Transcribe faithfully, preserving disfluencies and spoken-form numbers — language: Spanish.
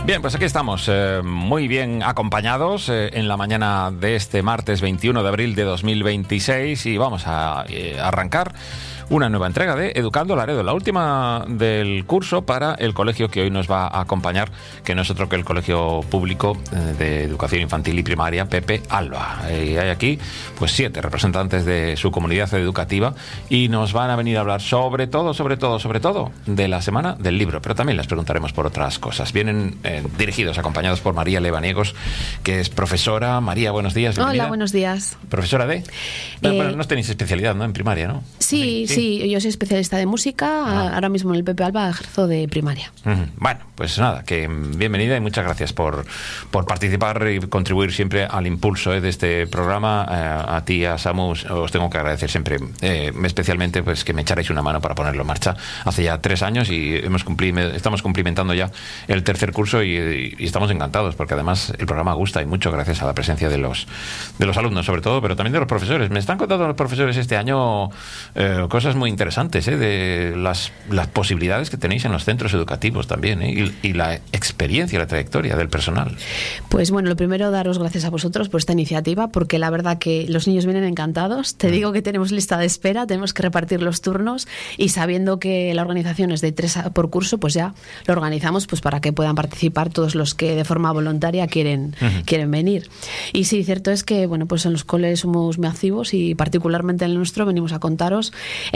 Bien, pues aquí estamos, eh, muy bien acompañados eh, en la mañana de este martes veintiuno de abril de dos mil veintiséis y vamos a eh, arrancar una nueva entrega de Educando Laredo, la última del curso para el colegio que hoy nos va a acompañar, que no es otro que el Colegio Público de Educación Infantil y Primaria Pepe Alba. Y hay aquí pues siete representantes de su comunidad educativa y nos van a venir a hablar sobre todo, sobre todo, sobre todo de la Semana del Libro, pero también les preguntaremos por otras cosas. Vienen eh, dirigidos, acompañados por María Lebaniegos, que es profesora. María, buenos días. Bienvenida. Hola, buenos días. Profesora de... Eh, bueno, no tenéis especialidad, ¿no? En primaria, ¿no? Sí, sí. Sí, yo soy especialista de música, ah. ahora mismo en el Pepe Alba ejerzo de primaria. Uh-huh. Bueno, pues nada, que bienvenida y muchas gracias por, por participar y contribuir siempre al impulso eh, de este programa. Eh, a ti, a Samu, os tengo que agradecer siempre, eh, especialmente pues que me echarais una mano para ponerlo en marcha. Hace ya tres años y hemos cumpli- estamos cumplimentando ya el tercer curso y, y estamos encantados porque además el programa gusta y mucho gracias a la presencia de los, de los alumnos sobre todo, pero también de los profesores. Me están contando los profesores este año eh, cosas muy interesantes, ¿eh? De las, las posibilidades que tenéis en los centros educativos también, ¿eh? y, y la experiencia, la trayectoria del personal. Pues bueno, lo primero, daros gracias a vosotros por esta iniciativa, porque la verdad que los niños vienen encantados. Te mm. digo que tenemos lista de espera, tenemos que repartir los turnos y sabiendo que la organización es de tres por curso, pues ya lo organizamos pues para que puedan participar todos los que de forma voluntaria quieren, uh-huh. quieren venir. Y sí, cierto es que bueno, pues en los coles somos muy activos y particularmente en el nuestro venimos a contaros